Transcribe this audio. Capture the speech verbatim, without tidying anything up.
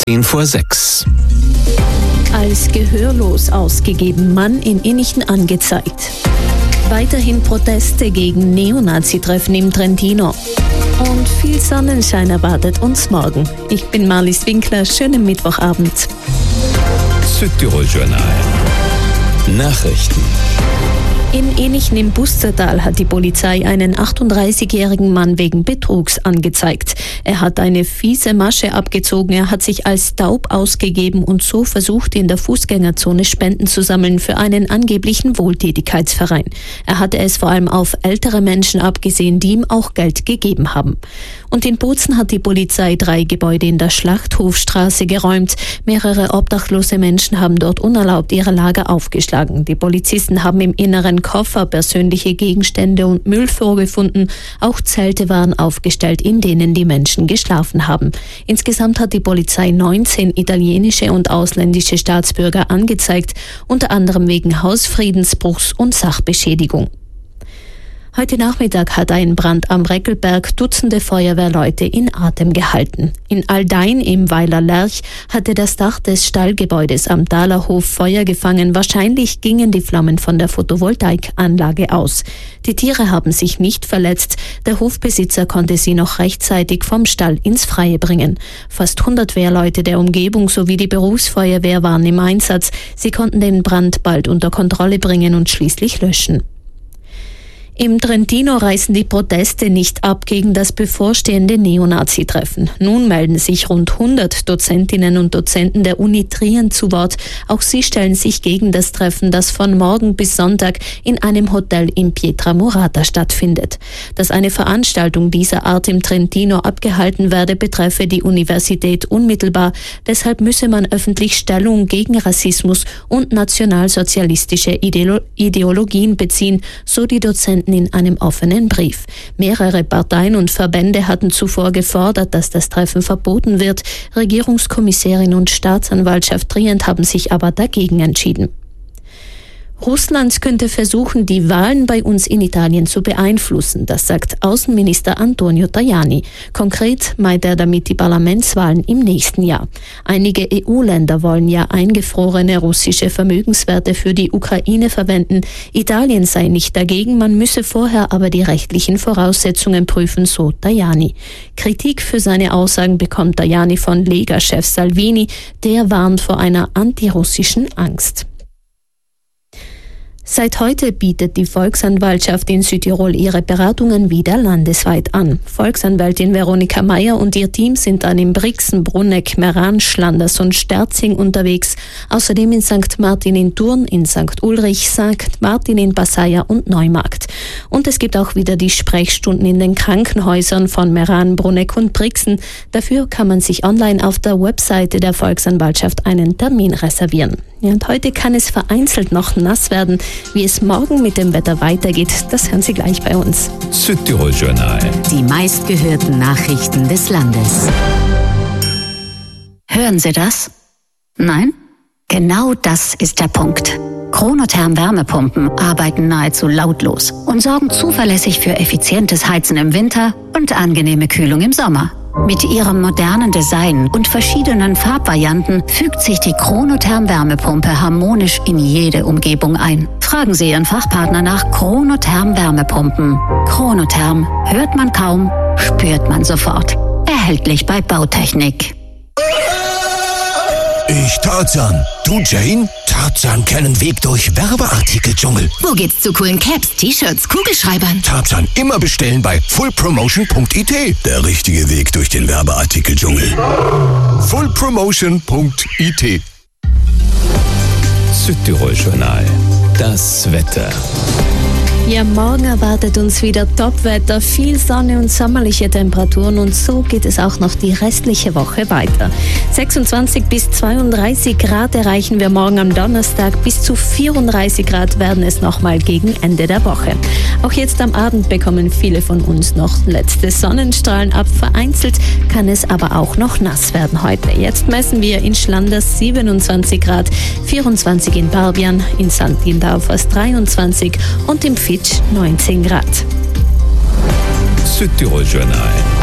zehn vor sechs. Als gehörlos ausgegeben, Mann in Innichten angezeigt. Weiterhin Proteste gegen Neonazi-Treffen im Trentino. Und viel Sonnenschein erwartet uns morgen. Ich bin Marlies Winkler, schönen Mittwochabend. Südtirol Journal. Nachrichten. In Innichten im Bustertal hat die Polizei einen achtunddreißigjährigen Mann wegen Betrugs angezeigt. Er hat eine fiese Masche abgezogen, er hat sich als taub ausgegeben und so versucht, in der Fußgängerzone Spenden zu sammeln für einen angeblichen Wohltätigkeitsverein. Er hatte es vor allem auf ältere Menschen abgesehen, die ihm auch Geld gegeben haben. Und in Bozen hat die Polizei drei Gebäude in der Schlachthofstraße geräumt. Mehrere obdachlose Menschen haben dort unerlaubt ihre Lager aufgeschlagen. Die Polizisten haben im Inneren Koffer, persönliche Gegenstände und Müll vorgefunden. Auch Zelte waren aufgestellt, in denen die Menschen geschlafen haben. Insgesamt hat die Polizei neunzehn italienische und ausländische Staatsbürger angezeigt, unter anderem wegen Hausfriedensbruchs und Sachbeschädigung. Heute Nachmittag hat ein Brand am Reckelberg Dutzende Feuerwehrleute in Atem gehalten. In Aldein im Weiler Lerch hatte das Dach des Stallgebäudes am Dalerhof Feuer gefangen. Wahrscheinlich gingen die Flammen von der Photovoltaikanlage aus. Die Tiere haben sich nicht verletzt. Der Hofbesitzer konnte sie noch rechtzeitig vom Stall ins Freie bringen. Fast hundert Wehrleute der Umgebung sowie die Berufsfeuerwehr waren im Einsatz. Sie konnten den Brand bald unter Kontrolle bringen und schließlich löschen. Im Trentino reißen die Proteste nicht ab gegen das bevorstehende Neonazi-Treffen. Nun melden sich rund hundert Dozentinnen und Dozenten der Uni Trient zu Wort. Auch sie stellen sich gegen das Treffen, das von morgen bis Sonntag in einem Hotel in Pietramurata stattfindet. Dass eine Veranstaltung dieser Art im Trentino abgehalten werde, betreffe die Universität unmittelbar. Deshalb müsse man öffentlich Stellung gegen Rassismus und nationalsozialistische Ideologien beziehen, so die Dozenten in einem offenen Brief. Mehrere Parteien und Verbände hatten zuvor gefordert, dass das Treffen verboten wird. Regierungskommissarin und Staatsanwaltschaft Trient haben sich aber dagegen entschieden. Russland könnte versuchen, die Wahlen bei uns in Italien zu beeinflussen, das sagt Außenminister Antonio Tajani. Konkret meint er damit die Parlamentswahlen im nächsten Jahr. Einige E U-Länder wollen ja eingefrorene russische Vermögenswerte für die Ukraine verwenden. Italien sei nicht dagegen, man müsse vorher aber die rechtlichen Voraussetzungen prüfen, so Tajani. Kritik für seine Aussagen bekommt Tajani von Lega-Chef Salvini, der warnt vor einer antirussischen Angst. Seit heute bietet die Volksanwaltschaft in Südtirol ihre Beratungen wieder landesweit an. Volksanwältin Veronika Meyer und ihr Team sind dann in Brixen, Bruneck, Meran, Schlanders und Sterzing unterwegs. Außerdem in Sankt Martin in Thurn, in Sankt Ulrich, Sankt Martin in Passaia und Neumarkt. Und es gibt auch wieder die Sprechstunden in den Krankenhäusern von Meran, Bruneck und Brixen. Dafür kann man sich online auf der Webseite der Volksanwaltschaft einen Termin reservieren. Ja, und heute kann es vereinzelt noch nass werden. Wie es morgen mit dem Wetter weitergeht, das hören Sie gleich bei uns. Südtirol Journal. Die meistgehörten Nachrichten des Landes. Hören Sie das? Nein? Genau das ist der Punkt. Chronotherm Wärmepumpen arbeiten nahezu lautlos und sorgen zuverlässig für effizientes Heizen im Winter und angenehme Kühlung im Sommer. Mit ihrem modernen Design und verschiedenen Farbvarianten fügt sich die Chronotherm Wärmepumpe harmonisch in jede Umgebung ein. Fragen Sie Ihren Fachpartner nach Chronotherm Wärmepumpen. Chronotherm hört man kaum, spürt man sofort. Erhältlich bei Bautechnik. Ich Tarzan. Du Jane? Tarzan kennen Weg durch Werbeartikeldschungel. Wo geht's zu coolen Caps, T-Shirts, Kugelschreibern? Tarzan immer bestellen bei full promotion punkt i t. Der richtige Weg durch den Werbeartikeldschungel. full promotion punkt i t. Südtirol Journal. Das Wetter. Ja, morgen erwartet uns wieder Topwetter, viel Sonne und sommerliche Temperaturen und so geht es auch noch die restliche Woche weiter. sechsundzwanzig bis zweiunddreißig Grad erreichen wir morgen am Donnerstag, bis zu vierunddreißig Grad werden es nochmal gegen Ende der Woche. Auch jetzt am Abend bekommen viele von uns noch letzte Sonnenstrahlen ab, vereinzelt kann es aber auch noch nass werden heute. Jetzt messen wir in Schlanders siebenundzwanzig Grad, vierundzwanzig in Barbian, in Sankt Indorf dreiundzwanzig und im Fitsch neunzehn Grad. Südtirol Journal.